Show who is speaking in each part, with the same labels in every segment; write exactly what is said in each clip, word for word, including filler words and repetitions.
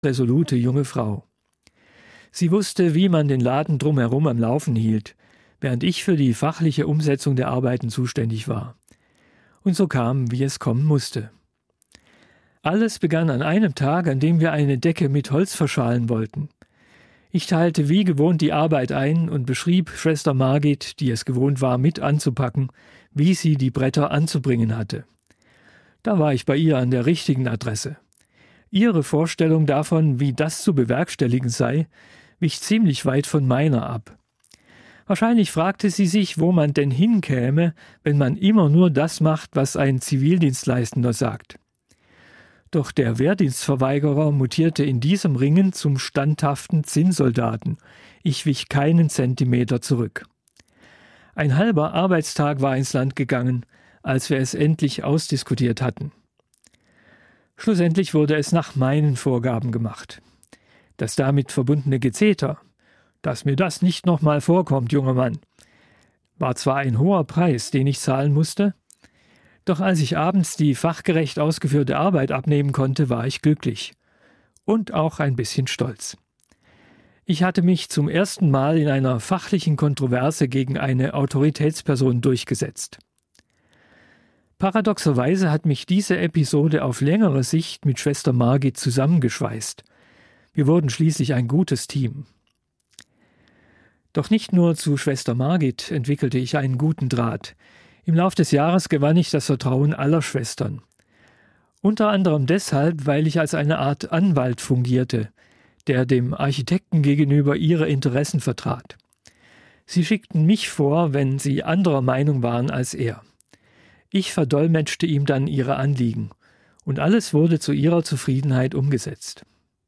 Speaker 1: resolute junge Frau. Sie wusste, wie man den Laden drumherum am Laufen hielt, während ich für die fachliche Umsetzung der Arbeiten zuständig war. Und so kam, wie es kommen musste. Alles begann an einem Tag, an dem wir eine Decke mit Holz verschalen wollten. Ich teilte wie gewohnt die Arbeit ein und beschrieb Schwester Margit, die es gewohnt war, mit anzupacken, wie sie die Bretter anzubringen hatte. Da war ich bei ihr an der richtigen Adresse. Ihre Vorstellung davon, wie das zu bewerkstelligen sei, wich ziemlich weit von meiner ab. Wahrscheinlich fragte sie sich, wo man denn hinkäme, wenn man immer nur das macht, was ein Zivildienstleistender sagt. Doch der Wehrdienstverweigerer mutierte in diesem Ringen zum standhaften Zinnsoldaten. Ich wich keinen Zentimeter zurück. Ein halber Arbeitstag war ins Land gegangen, als wir es endlich ausdiskutiert hatten. Schlussendlich wurde es nach meinen Vorgaben gemacht. Das damit verbundene Gezeter, dass mir das nicht nochmal vorkommt, junger Mann, war zwar ein hoher Preis, den ich zahlen musste, doch als ich abends die fachgerecht ausgeführte Arbeit abnehmen konnte, war ich glücklich und auch ein bisschen stolz. Ich hatte mich zum ersten Mal in einer fachlichen Kontroverse gegen eine Autoritätsperson durchgesetzt. Paradoxerweise hat mich diese Episode auf längere Sicht mit Schwester Margit zusammengeschweißt. Wir wurden schließlich ein gutes Team. Doch nicht nur zu Schwester Margit entwickelte ich einen guten Draht. Im Lauf des Jahres gewann ich das Vertrauen aller Schwestern. Unter anderem deshalb, weil ich als eine Art Anwalt fungierte, der dem Architekten gegenüber ihre Interessen vertrat. Sie schickten mich vor, wenn sie anderer Meinung waren als er. Ich verdolmetschte ihm dann ihre Anliegen, und alles wurde zu ihrer Zufriedenheit umgesetzt.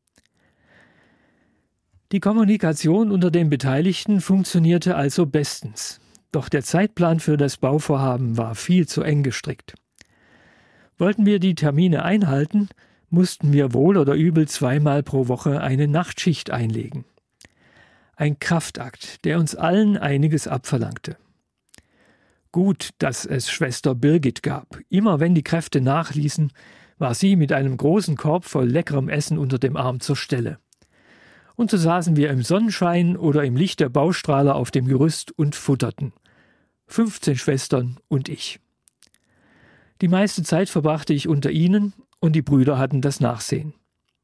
Speaker 1: Die Kommunikation unter den Beteiligten funktionierte also bestens. Doch der Zeitplan für das Bauvorhaben war viel zu eng gestrickt. Wollten wir die Termine einhalten, mussten wir wohl oder übel zweimal pro Woche eine Nachtschicht einlegen. Ein Kraftakt, der uns allen einiges abverlangte. Gut, dass es Schwester Birgit gab. Immer wenn die Kräfte nachließen, war sie mit einem großen Korb voll leckerem Essen unter dem Arm zur Stelle. Und so saßen wir im Sonnenschein oder im Licht der Baustrahler auf dem Gerüst und futterten. Fünfzehn Schwestern und ich. Die meiste Zeit verbrachte ich unter ihnen und die Brüder hatten das Nachsehen.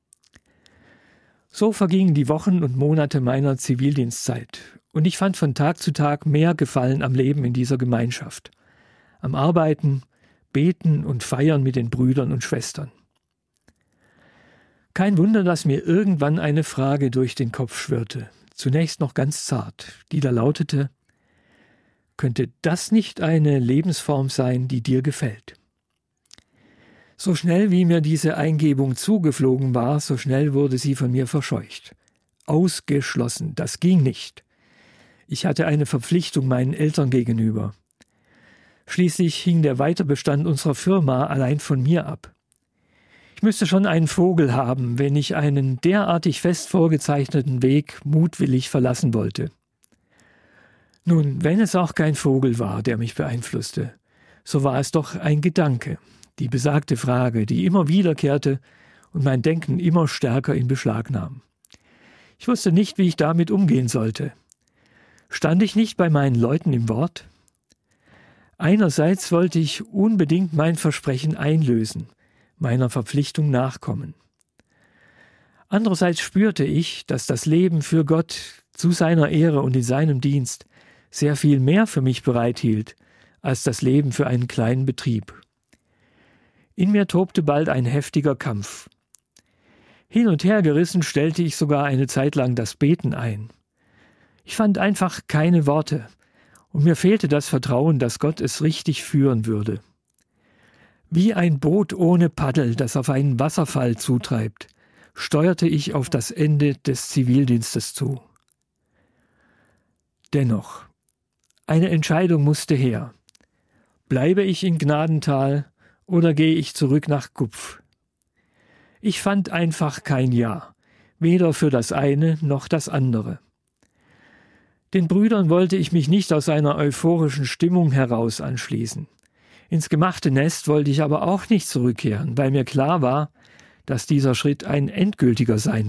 Speaker 1: So vergingen die Wochen und Monate meiner Zivildienstzeit und ich fand von Tag zu Tag mehr Gefallen am Leben in dieser Gemeinschaft, am Arbeiten, Beten und Feiern mit den Brüdern und Schwestern. Kein Wunder, dass mir irgendwann eine Frage durch den Kopf schwirrte, zunächst noch ganz zart, die da lautete: Könnte das nicht eine Lebensform sein, die dir gefällt? So schnell wie mir diese Eingebung zugeflogen war, so schnell wurde sie von mir verscheucht. Ausgeschlossen, das ging nicht. Ich hatte eine Verpflichtung meinen Eltern gegenüber. Schließlich hing der Weiterbestand unserer Firma allein von mir ab. Ich müsste schon einen Vogel haben, wenn ich einen derartig fest vorgezeichneten Weg mutwillig verlassen wollte. Nun, wenn es auch kein Vogel war, der mich beeinflusste, so war es doch ein Gedanke, die besagte Frage, die immer wiederkehrte und mein Denken immer stärker in Beschlag nahm. Ich wusste nicht, wie ich damit umgehen sollte. Stand ich nicht bei meinen Leuten im Wort? Einerseits wollte ich unbedingt mein Versprechen einlösen, meiner Verpflichtung nachkommen. Andererseits spürte ich, dass das Leben für Gott zu seiner Ehre und in seinem Dienst sehr viel mehr für mich bereithielt, als das Leben für einen kleinen Betrieb. In mir tobte bald ein heftiger Kampf. Hin und her gerissen stellte ich sogar eine Zeit lang das Beten ein. Ich fand einfach keine Worte, und mir fehlte das Vertrauen, dass Gott es richtig führen würde. Wie ein Boot ohne Paddel, das auf einen Wasserfall zutreibt, steuerte ich auf das Ende des Zivildienstes zu. Dennoch, eine Entscheidung musste her. Bleibe ich in Gnadental oder gehe ich zurück nach Gupf? Ich fand einfach kein Ja, weder für das eine noch das andere. Den Brüdern wollte ich mich nicht aus einer euphorischen Stimmung heraus anschließen. Ins gemachte Nest wollte ich aber auch nicht zurückkehren, weil mir klar war, dass dieser Schritt ein endgültiger sein